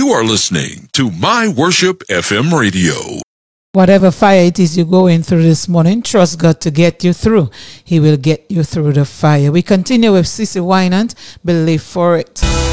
You are listening to My Worship FM Radio. Whatever fire it is you're going through this morning, trust God to get you through. He will get you through the fire. We continue with Sissy Wynant, Believe for It.